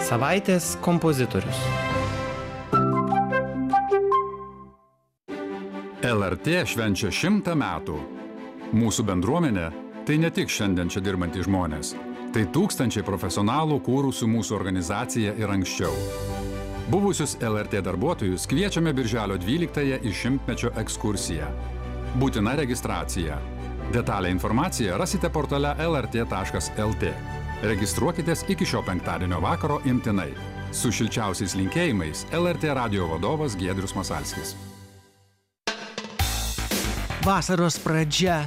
Savaitės kompozitorius. LRT švenčia 100 metų. Mūsų bendruomenė tai ne tik šiandien čia dirbantys žmonės. Tai tūkstančiai profesionalų kūrusių mūsų organizaciją ir anksčiau. Buvusius LRT darbuotojus kviečiame birželio 12-ąją į 100-mečio ekskursiją. Būtina registracija. Detalią informaciją rasite portale lrt.lt. Registruokitės iki šio penktadienio vakaro imtinai. Su šilčiausiais linkėjimais LRT radijo vadovas Giedrius Masalskis. Vasaros pradžia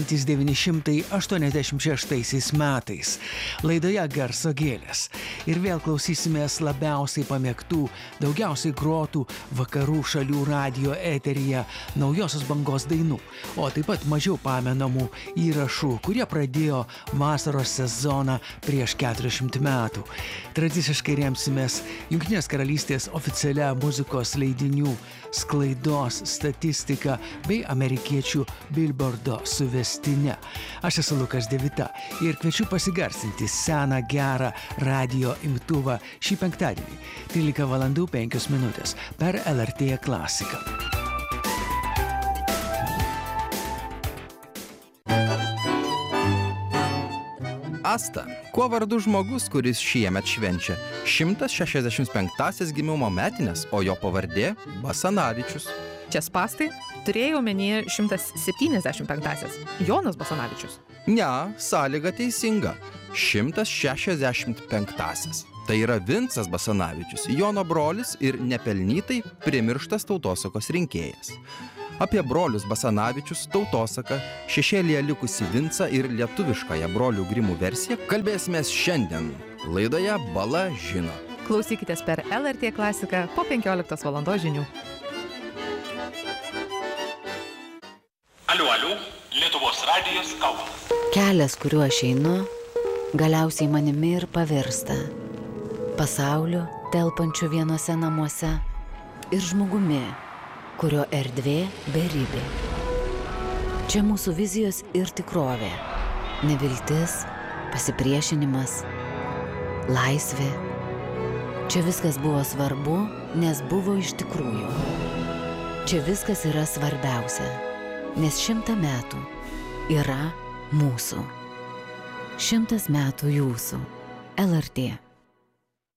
1986 metais. Laidoje Garso gėlės. Ir vėl klausysimės labiausiai pamėgtų, daugiausiai grotų vakarų šalių radijo eteryje naujosios bangos dainų, o taip pat mažiau pamenamų įrašų, kurie pradėjo vasaros sezoną prieš 40 metų. Tradiciškai remsimės Jungtinės karalystės oficialia muzikos leidinių sklaidos statistika bei amerikiečių Billboardo suvestine. Aš esu Lukas Devita ir kviečiu pasigarsinti seną gerą radijo imtuvą šį penktadienį 13:05 per LRT klasiką. Asta, kuo vardu žmogus, kuris šiemet švenčia 165 gimimo metines, o jo pavardė Basanavičius? Čia spastai? Turėjau omenyje 175-asis. Jonas Basanavičius. Ne, sąlyga teisinga. 165-asis. Tai yra Vincas Basanavičius, Jono brolis ir nepelnytai primirštas tautosakos rinkėjas. Apie brolius Basanavičius, tautosaką, šešėlyje likusi Vincą ir lietuviškąją brolių Grimų versiją kalbėsimės šiandien. Laidoje Bala žino. Klausykitės per LRT klasiką po 15 valandos žinių. Aliu, Lietuvos radijas kalba. Kelias, kuriuo aš einu, galiausiai manimi ir pavirsta. Pasauliu, telpančiu vienose namuose ir žmogumi, kurio erdvė beribė. Čia mūsų vizijos ir tikrovė. Neviltis, pasipriešinimas, laisvė. Čia viskas buvo svarbu, nes buvo iš tikrųjų. Čia viskas yra svarbiausia. Nes 100 metų yra mūsų. 100 metų jūsų. LRT.